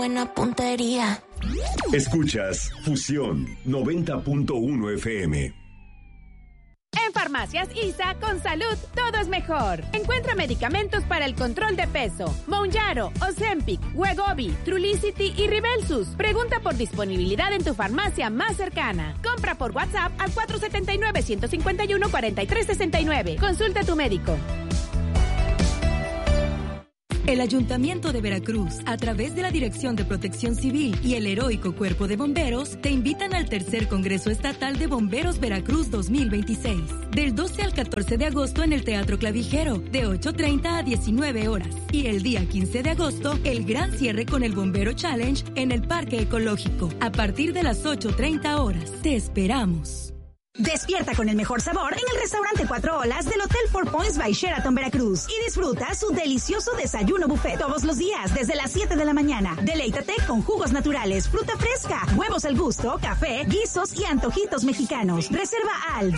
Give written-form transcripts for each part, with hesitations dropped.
Buena puntería. Escuchas Fusión 90.1 FM. En Farmacias ISA, con salud, todo es mejor. Encuentra medicamentos para el control de peso. Mounjaro, Ozempic, Wegovy, Trulicity y Ribelsus. Pregunta por disponibilidad en tu farmacia más cercana. Compra por WhatsApp al 479-151-4369. Consulta a tu médico. El Ayuntamiento de Veracruz, a través de la Dirección de Protección Civil y el Heroico Cuerpo de Bomberos, te invitan al tercer Congreso Estatal de Bomberos Veracruz 2026, del 12 al 14 de agosto en el Teatro Clavijero, de 8:30 a 19 horas. Y el día 15 de agosto, el gran cierre con el Bombero Challenge en el Parque Ecológico, a partir de las 8:30 horas. Te esperamos. Despierta con el mejor sabor en el restaurante Cuatro Olas del Hotel Four Points by Sheraton Veracruz y disfruta su delicioso desayuno buffet todos los días desde las 7 de la mañana. Deleítate con jugos naturales, fruta fresca, huevos al gusto, café, guisos y antojitos mexicanos. Reserva al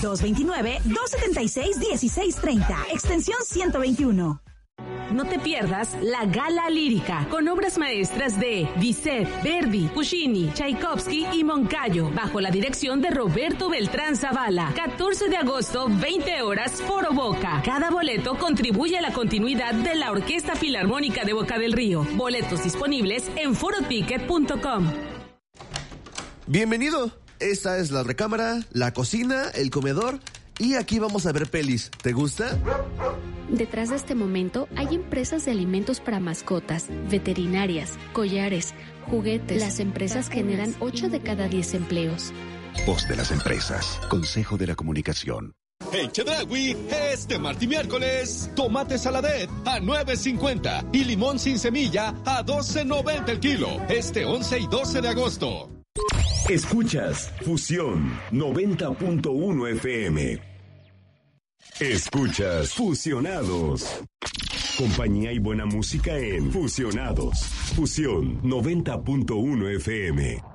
229-276-1630, extensión 121. No te pierdas la Gala Lírica, con obras maestras de Bizet, Verdi, Puccini, Tchaikovsky y Moncayo, bajo la dirección de Roberto Beltrán Zavala. 14 de agosto, 20 horas, Foro Boca. Cada boleto contribuye a la continuidad de la Orquesta Filarmónica de Boca del Río. Boletos disponibles en foroticket.com. Bienvenido. Esta es la recámara, la cocina, el comedor y aquí vamos a ver pelis. ¿Te gusta? Detrás de este momento hay empresas de alimentos para mascotas, veterinarias, collares, juguetes. Las empresas generan 8 de cada 10 empleos. Voz de las empresas. Consejo de la Comunicación. En Chedraui, este martes y miércoles, tomate saladet a $9.50 y limón sin semilla a $12.90 el kilo. Este 11 y 12 de agosto. Escuchas Fusión 90.1 FM. Escuchas Fusionados. Compañía y buena música en Fusionados. Fusión 90.1 FM.